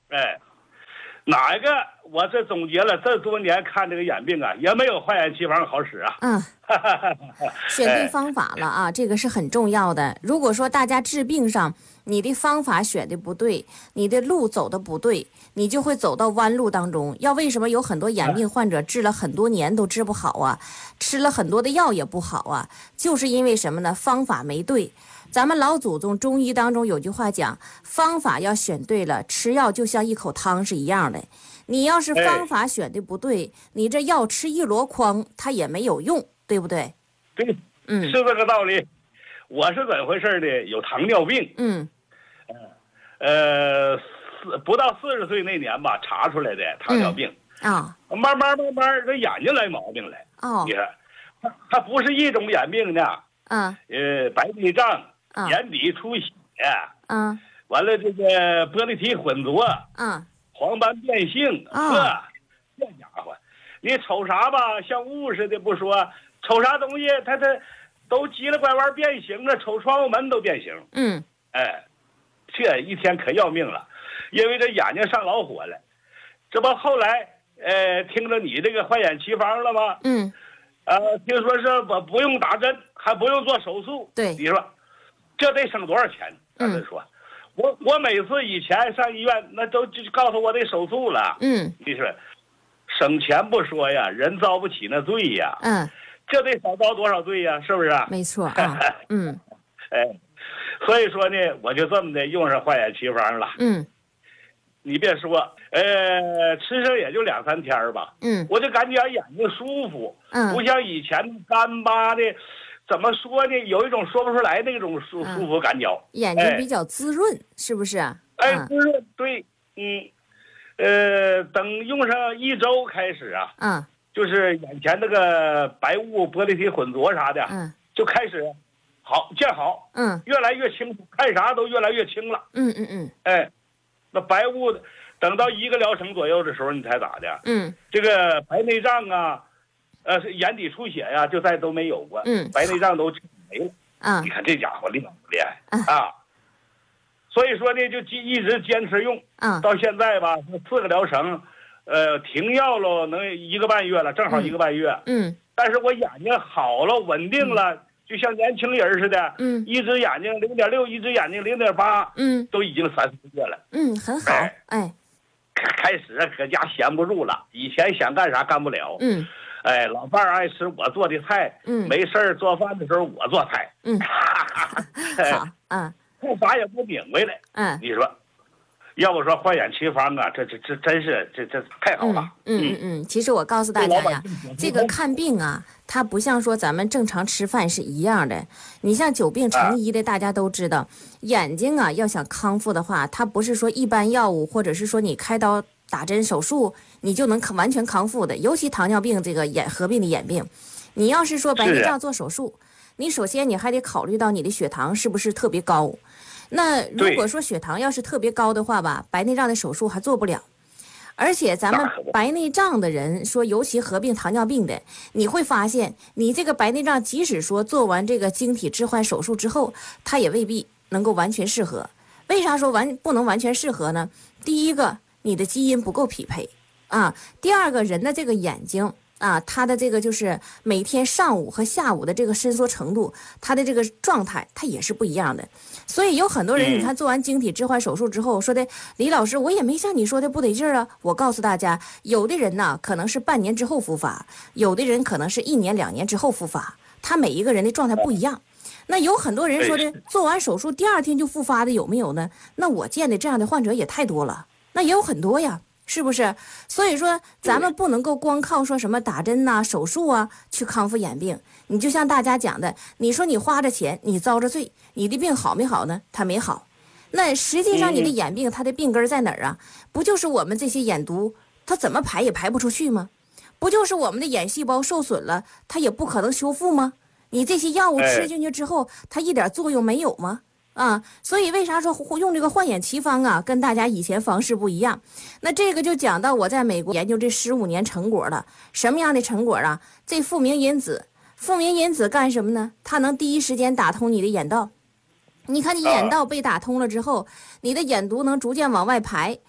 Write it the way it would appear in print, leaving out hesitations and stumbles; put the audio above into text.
哎，哪一个？我这总结了这多年看这个眼病啊，也没有化验奇方好使啊。 选对方法了啊，这个是很重要的。如果说大家治病上你的方法选的不对，你的路走的不对，你就会走到弯路当中。为什么有很多眼病患者治了很多年都治不好啊？吃了很多的药也不好啊？就是因为什么呢？方法没对。咱们老祖宗中医当中有句话讲，方法要选对了，吃药就像一口汤是一样的。你要是方法选的不对，你这药吃一箩筐它也没有用，对不对？ 对，是这个道理。我是怎么回事呢？有糖尿病。不到40岁那年吧，查出来的糖尿病。慢慢这眼睛来毛病了。你看，它不是一种眼病呢。白内障、眼底出血。完了这个玻璃体混浊。黄斑变性。这家伙，你瞅啥吧，像雾似的不说，瞅啥东西它都急了拐弯变形了，瞅窗户门都变形。这一天可要命了，因为这眼睛上老火了。这不后来听着你这个化验奇方了吗？听说是不用打针，还不用做手术。 对， 你说这得省多少钱？咱们说，我每次以前上医院，那都就告诉我得手术了。你说省钱不说呀，人遭不起那罪呀。这得少遭多少罪呀？是不是？ 没错。 所以说呢，我就这么的用上化验奇方了。你别说，吃上也就2、3天吧。我就感觉眼睛舒服。不像以前干巴的，怎么说呢？有一种说不出来那种舒服感觉。 眼睛比较滋润，是不是？ 滋润，对。等用上1周开始啊。就是眼前那个白雾、玻璃体混浊啥的。就开始见好。越来越清楚，看啥都越来越清了。那白雾等到1个疗程左右的时候，你猜咋的？这个白内障啊，眼底出血呀，就再都没有过。白内障都没了。你看这家伙厉不厉害啊？所以说呢，就一直坚持用。到现在吧，4个疗程，停药了能1个半月了，正好1个半月。但是我眼睛好了，稳定了。就像年轻人似的。一只眼睛0.6，一只眼睛0.8。都已经3、4个月了。 很好。 开始搁家闲不住了，以前想干啥干不了。老伴儿爱吃我做的菜。没事儿做饭的时候我做菜。 好。 看啥也不明白了。你说，要不说化验奇方啊，这真是这太好了。 其实我告诉大家呀，这个看病啊，它不像说咱们正常吃饭是一样的。你像久病成医的，大家都知道，眼睛啊要想康复的话，它不是说一般药物或者是说你开刀打针手术你就能完全康复的。尤其糖尿病这个合并的眼病，你要是说白内障做手术，你首先你还得考虑到你的血糖是不是特别高。那如果说血糖要是特别高的话吧，白内障的手术还做不了。而且咱们白内障的人说，尤其合并糖尿病的，你会发现你这个白内障即使说做完这个晶体置换手术之后，它也未必能够完全适合。为啥说不能完全适合呢？第一个，你的基因不够匹配啊。第二个，人的这个眼睛啊，他的这个就是每天上午和下午的这个伸缩程度，他的这个状态，它也是不一样的。所以有很多人，你看做完晶体置换手术之后说的，李老师，我也没像你说的不得劲儿啊。我告诉大家，有的人呢可能是半年之后复发，有的人可能是1年2年之后复发，他每一个人的状态不一样。那有很多人说的，做完手术第2天就复发的有没有呢？那我见的这样的患者也太多了，那也有很多呀。是不是？所以说咱们不能够光靠说什么打针呐、手术啊去康复眼病。你就像大家讲的，你说你花着钱，你遭着罪，你的病好没好呢？它没好。那实际上你的眼病它的病根在哪儿啊？不就是我们这些眼毒它怎么排也排不出去吗？不就是我们的眼细胞受损了，它也不可能修复吗？你这些药物吃进去之后，它一点作用没有吗？所以为啥说用这个化验奇方啊，跟大家以前方式不一样？那这个就讲到我在美国研究这15年成果了。什么样的成果啊？这复明因子干什么呢？它能第一时间打通你的眼道。你看你眼道被打通了之后，你的眼毒能逐渐往外排，